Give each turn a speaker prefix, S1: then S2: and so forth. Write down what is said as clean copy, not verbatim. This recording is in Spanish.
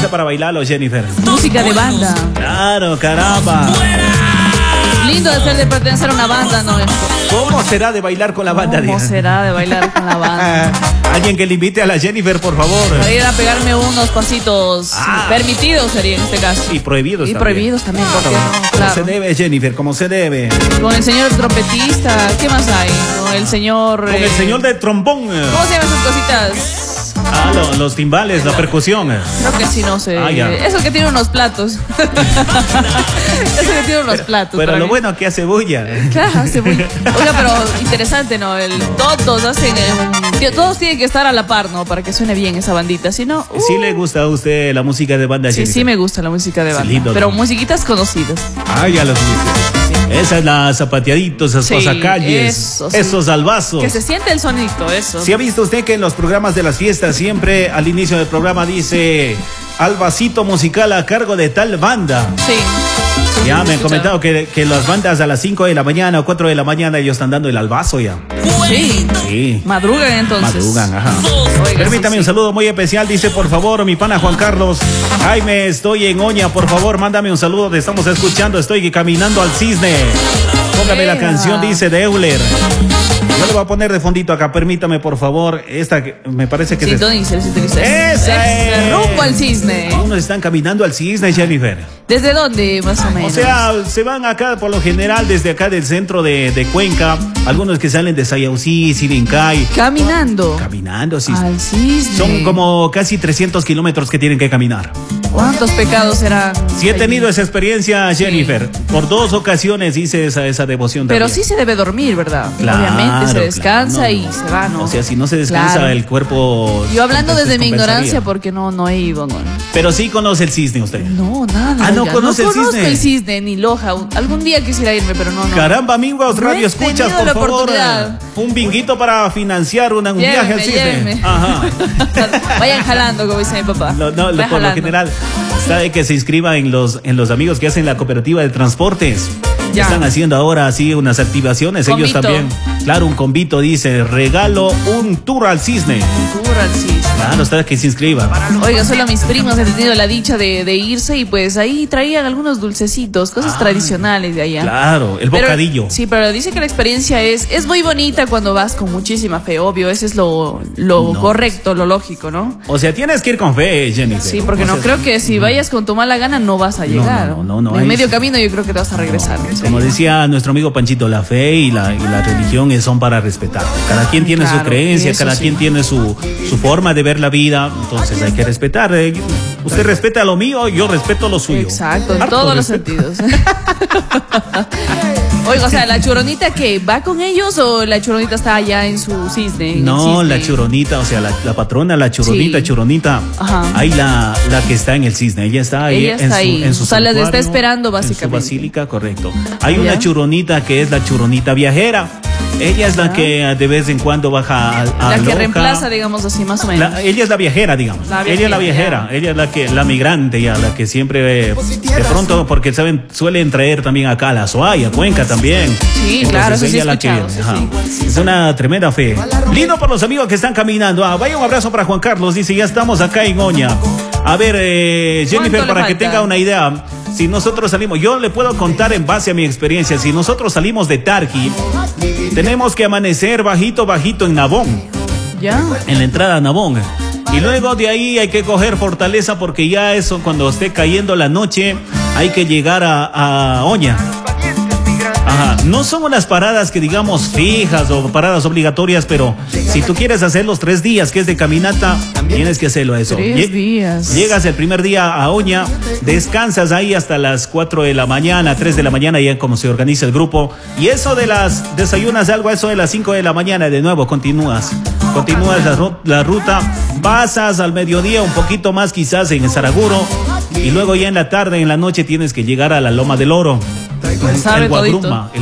S1: para bailarlo, Jennifer.
S2: Música de banda.
S1: Claro, caramba.
S2: Lindo de ser de pertenecer a una banda, ¿no?
S1: ¿Cómo será de bailar con la banda?
S2: ¿Cómo será de bailar con la banda?
S1: Alguien que le invite a la Jennifer, por favor.
S2: Para ir a pegarme unos pasitos permitidos sería en este caso.
S1: Y prohibidos
S2: Y
S1: también.
S2: prohibidos también, ¿por qué no?
S1: Como
S2: Claro.
S1: se debe, Jennifer, como se debe.
S2: Con el señor trompetista, ¿qué más hay? Con el señor...
S1: Con el señor de trombón.
S2: ¿Cómo se llaman esas cositas?
S1: Los timbales, la percusión.
S2: Creo que sí, no sé.
S1: Ya.
S2: Eso que tiene unos platos. Eso que tiene unos platos.
S1: Pero
S2: para
S1: lo
S2: mí.
S1: bueno que hace bulla.
S2: Claro, hace bulla. Oiga, pero interesante, ¿no? Todos hacen... todos tienen que estar a la par, ¿no? Para que suene bien esa bandita. Si no...
S1: ¿Sí le gusta a usted la música de banda,
S2: Sí,
S1: Jennifer?
S2: sí me gusta la música de
S1: Es
S2: banda.
S1: lindo,
S2: pero
S1: ¿no?
S2: musiquitas conocidas.
S1: Ya los viste. Esa es la zapateaditos, esas
S2: Sí,
S1: pasacalles,
S2: eso, sí.
S1: esos albazos.
S2: Que se siente el sonito, eso.
S1: ¿Sí ha visto usted que en los programas de las fiestas siempre al inicio del programa dice albacito musical a cargo de tal banda?
S2: Sí.
S1: Ya me han comentado que las bandas a las 5 de la mañana o 4 de la mañana ellos están dando el albazo ya.
S2: Sí.
S1: Sí.
S2: Madrugan entonces.
S1: Madrugan, ajá.
S2: Oiga,
S1: Permítame un saludo muy especial, dice por favor mi pana Juan Carlos. Jaime, estoy en Oña, por favor, mándame un saludo, te estamos escuchando, estoy caminando al cisne. Póngame la canción, dice de Euler. Yo le voy a poner de fondito acá, permítame por favor, esta que me parece que
S2: Sintonice.
S1: ¡Esa es!
S2: Rumbo al cisne.
S1: Unos están caminando al cisne, Jennifer.
S2: ¿Desde dónde, más o menos?
S1: O sea, se van acá por lo general desde acá del centro de Cuenca, algunos que salen de Sayausí, Sirincay.
S2: Caminando.
S1: Caminando, sí.
S2: Al cisne.
S1: Son como casi 300 kilómetros que tienen que caminar.
S2: ¿Cuántos pecados serán?
S1: Sí he tenido esa experiencia, Jennifer. Por 2 ocasiones hice esa devoción
S2: Pero
S1: también.
S2: sí se debe dormir, ¿verdad?
S1: Claro,
S2: Obviamente se descansa
S1: claro,
S2: y se va, ¿no?
S1: O sea, si no se descansa
S2: Claro.
S1: el cuerpo...
S2: Yo hablando
S1: entonces
S2: desde mi
S1: compensaría.
S2: ignorancia porque no he ido, ¿no?
S1: Pero sí conoce el cisne usted.
S2: No, nada.
S1: ¿no
S2: oiga,
S1: conoce el
S2: no conozco
S1: cisne?
S2: el cisne ni Loja. Algún día quisiera irme, pero no.
S1: Caramba, amigos,
S2: No
S1: radio
S2: he
S1: escuchas,
S2: tenido
S1: por
S2: la
S1: favor.
S2: oportunidad.
S1: Un binguito para financiar un viaje al cisne.
S2: Llévenme.
S1: Ajá.
S2: Vayan jalando, como dice mi papá.
S1: No,
S2: Vayan
S1: por lo
S2: jalando.
S1: general, sabe que se inscriba en los amigos que hacen la cooperativa de transportes.
S2: Ya.
S1: Están haciendo ahora así unas activaciones, ellos
S2: Convito.
S1: también. Claro, un convito dice, regalo un tour al cisne.
S2: Tour al cisne.
S1: Claro, está que se inscriba.
S2: Oiga, solo mis primos han tenido la dicha de irse y pues ahí traían algunos dulcecitos, cosas tradicionales de allá.
S1: Claro, el
S2: Pero-
S1: bocadillo.
S2: Sí, pero dice que la experiencia es muy bonita cuando vas con muchísima fe, obvio, ese es lo
S1: No.
S2: correcto, lo lógico, ¿no?
S1: O sea, tienes que ir con fe, Jennifer.
S2: Sí, porque
S1: O
S2: no
S1: sea,
S2: creo que si vayas con tu mala gana no vas a llegar.
S1: no,
S2: En
S1: ahí
S2: medio
S1: sí.
S2: camino yo creo que te vas a regresar. ¿sí?
S1: Como decía nuestro amigo Panchito, la fe y la religión son para respetar. Cada quien tiene su
S2: Claro,
S1: creencia,
S2: eso
S1: cada
S2: sí.
S1: quien tiene su forma de ver la vida, entonces hay que respetar. Usted respeta lo mío, yo respeto lo suyo.
S2: Exacto, en
S1: Harto
S2: todos los
S1: respeto.
S2: sentidos. Oiga, o sea, ¿la churonita que va con ellos o la churonita está allá en su cisne? en el
S1: No,
S2: cisne?
S1: la churonita, o sea, la patrona, la churonita,
S2: Sí.
S1: churonita.
S2: Ajá.
S1: Ahí la que está en el cisne, ella está ahí.
S2: Ella está ahí.
S1: En su
S2: O sea, las está
S1: santuario,
S2: esperando,
S1: En su
S2: básicamente.
S1: basílica, correcto. Hay
S2: Ya.
S1: una churonita que es la churonita viajera. Ella es la que de vez en cuando baja a
S2: La que
S1: Loja.
S2: reemplaza, digamos así, más o menos.
S1: Ella es la viajera, digamos.
S2: La
S1: Ella es la
S2: viajera,
S1: viajera. Ella es la migrante, ya, la que siempre de pronto, porque saben, suelen traer también acá a la Soaya, a Cuenca también.
S2: Sí, claro, eso sí he
S1: ella la que
S2: escuchado,
S1: viene.
S2: sí,
S1: Ajá. Es una tremenda fe. Lindo por los amigos que están caminando. Vaya un abrazo para Juan Carlos, dice, ya estamos acá en Oña. A ver, Jennifer,
S2: ¿Cuánto le
S1: para que
S2: falta?
S1: tenga una idea, si nosotros salimos, yo le puedo contar en base a mi experiencia, si nosotros salimos de Tarqui, tenemos que amanecer bajito en Nabón,
S2: Ya.
S1: en la entrada a Nabón. Y luego de ahí hay que coger Fortaleza porque ya eso, cuando esté cayendo la noche, hay que llegar a Oña. Ajá, no son unas paradas que digamos fijas o paradas obligatorias, pero si tú quieres hacer los 3 días que es de caminata, tienes que hacerlo eso.
S2: 3 días.
S1: Llegas el primer día a Oña, descansas ahí hasta las 4 de la mañana, 3 de la mañana, ya como se organiza el grupo. Y eso de las desayunas algo, a eso de las 5 de la mañana, de nuevo continúas la ruta, pasas al mediodía un poquito más quizás en Saraguro, y luego ya en la tarde, en la noche tienes que llegar a la Loma del Oro.
S2: Sabe
S1: El
S2: todito.
S1: Guagruma,